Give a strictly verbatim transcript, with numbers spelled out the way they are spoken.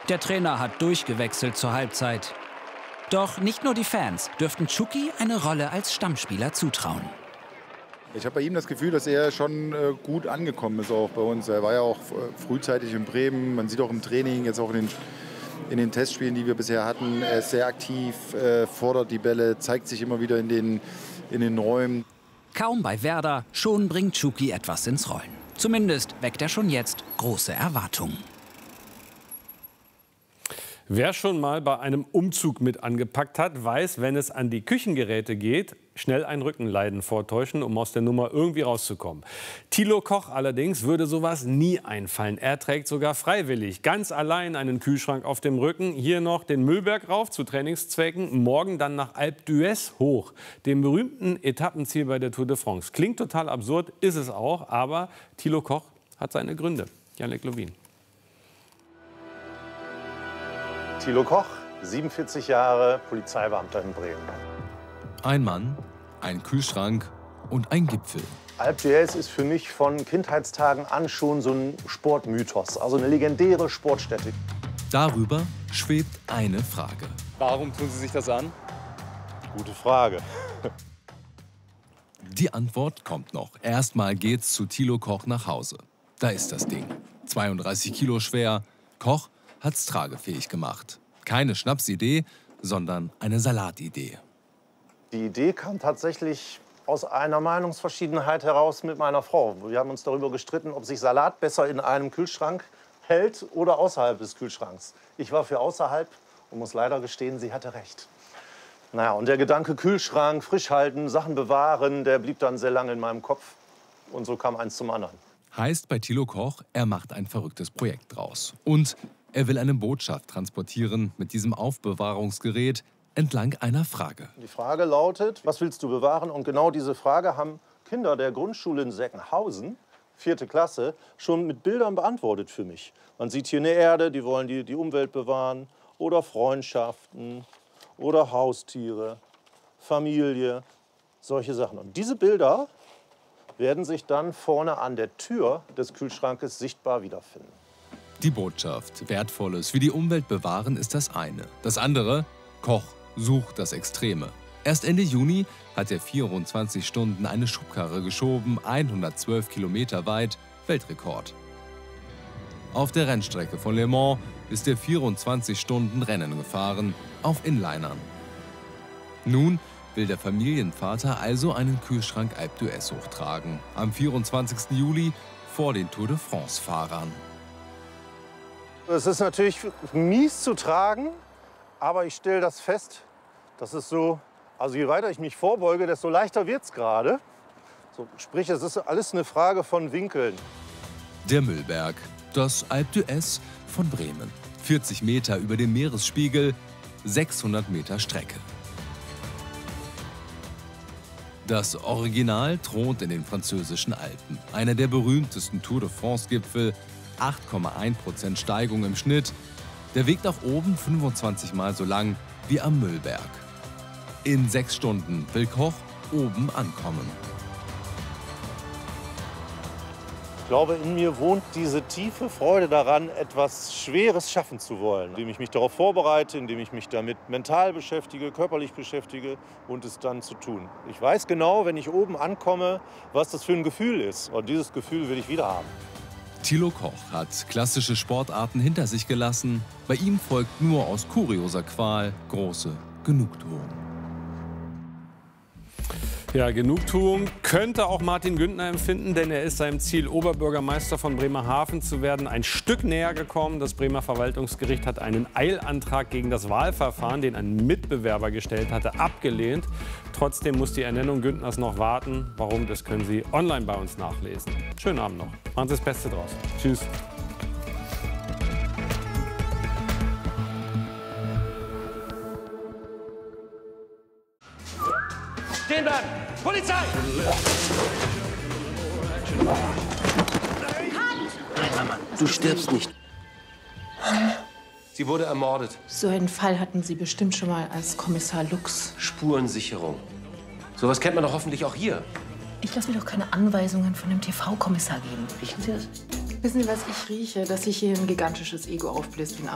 Der Trainer hat durchgewechselt zur Halbzeit. Doch nicht nur die Fans dürften Chucky eine Rolle als Stammspieler zutrauen. Ich habe bei ihm das Gefühl, dass er schon äh, gut angekommen ist auch bei uns. Er war ja auch frühzeitig in Bremen. Man sieht auch im Training, jetzt auch in den, in den Testspielen, die wir bisher hatten. Er ist sehr aktiv, äh, fordert die Bälle, zeigt sich immer wieder in den, in den Räumen. Kaum bei Werder, schon bringt Chucky etwas ins Rollen. Zumindest weckt er schon jetzt große Erwartungen. Wer schon mal bei einem Umzug mit angepackt hat, weiß, wenn es an die Küchengeräte geht, schnell ein Rückenleiden vortäuschen, um aus der Nummer irgendwie rauszukommen. Thilo Koch allerdings würde sowas nie einfallen. Er trägt sogar freiwillig ganz allein einen Kühlschrank auf dem Rücken. Hier noch den Müllberg rauf zu Trainingszwecken. Morgen dann nach Alpe d'Huez hoch, dem berühmten Etappenziel bei der Tour de France. Klingt total absurd, ist es auch, aber Thilo Koch hat seine Gründe. Jannik Lovin. Thilo Koch, siebenundvierzig Jahre, Polizeibeamter in Bremen. Ein Mann, ein Kühlschrank und ein Gipfel. Alpe d'Huez ist für mich von Kindheitstagen an schon so ein Sportmythos, also eine legendäre Sportstätte. Darüber schwebt eine Frage. Warum tun Sie sich das an? Gute Frage. Die Antwort kommt noch. Erstmal geht's zu Thilo Koch nach Hause. Da ist das Ding. zweiunddreißig Kilo schwer. Koch hat's tragefähig gemacht. Keine Schnapsidee, sondern eine Salatidee. Die Idee kam tatsächlich aus einer Meinungsverschiedenheit heraus mit meiner Frau. Wir haben uns darüber gestritten, ob sich Salat besser in einem Kühlschrank hält oder außerhalb des Kühlschranks. Ich war für außerhalb und muss leider gestehen, sie hatte recht. Naja, und der Gedanke Kühlschrank, frisch halten, Sachen bewahren, der blieb dann sehr lange in meinem Kopf. Und so kam eins zum anderen. Heißt bei Thilo Koch, er macht ein verrücktes Projekt draus. Und er will eine Botschaft transportieren mit diesem Aufbewahrungsgerät entlang einer Frage. Die Frage lautet, was willst du bewahren? Und genau diese Frage haben Kinder der Grundschule in Seckenhausen, vierte Klasse, schon mit Bildern beantwortet für mich. Man sieht hier eine Erde, die wollen die, die Umwelt bewahren, oder Freundschaften, oder Haustiere, Familie, solche Sachen. Und diese Bilder werden sich dann vorne an der Tür des Kühlschrankes sichtbar wiederfinden. Die Botschaft, Wertvolles wie die Umwelt bewahren, ist das eine. Das andere, Koch sucht das Extreme. Erst Ende Juni hat er vierundzwanzig Stunden eine Schubkarre geschoben, hundertzwölf Kilometer weit, Weltrekord. Auf der Rennstrecke von Le Mans ist er vierundzwanzig Stunden Rennen gefahren, auf Inlinern. Nun will der Familienvater also einen Kühlschrank Alpe d'Huez hochtragen, am vierundzwanzigsten Juli vor den Tour de France-Fahrern. Es ist natürlich mies zu tragen, aber ich stelle das fest, das ist so, also je weiter ich mich vorbeuge, desto leichter wird es gerade. So, sprich, es ist alles eine Frage von Winkeln. Der Müllberg, das Alpe d'Huez von Bremen. vierzig Meter über dem Meeresspiegel, sechshundert Meter Strecke. Das Original thront in den französischen Alpen. Einer der berühmtesten Tour de France-Gipfel, acht Komma eins Prozent Steigung im Schnitt. Der Weg nach oben fünfundzwanzig Mal so lang wie am Müllberg. In sechs Stunden will Koch oben ankommen. Ich glaube, in mir wohnt diese tiefe Freude daran, etwas Schweres schaffen zu wollen. Indem ich mich darauf vorbereite, indem ich mich damit mental beschäftige, körperlich beschäftige und es dann zu tun. Ich weiß genau, wenn ich oben ankomme, was das für ein Gefühl ist. Und dieses Gefühl will ich wieder haben. Thilo Koch hat klassische Sportarten hinter sich gelassen. Bei ihm folgt nur aus kurioser Qual große Genugtuung. Ja, Genugtuung könnte auch Martin Güntner empfinden, denn er ist seinem Ziel, Oberbürgermeister von Bremerhaven zu werden, ein Stück näher gekommen. Das Bremer Verwaltungsgericht hat einen Eilantrag gegen das Wahlverfahren, den ein Mitbewerber gestellt hatte, abgelehnt. Trotzdem muss die Ernennung Güntners noch warten. Warum, das können Sie online bei uns nachlesen. Schönen Abend noch. Machen Sie das Beste draus. Tschüss. Stehen bleiben! Polizei! Du stirbst nicht. Sie wurde ermordet. So einen Fall hatten Sie bestimmt schon mal als Kommissar Lux. Spurensicherung. Sowas kennt man doch hoffentlich auch hier. Ich lasse mir doch keine Anweisungen von dem T V-Kommissar geben. Riechen Sie das? Wissen Sie, was ich rieche? Dass sich hier ein gigantisches Ego aufbläst wie ein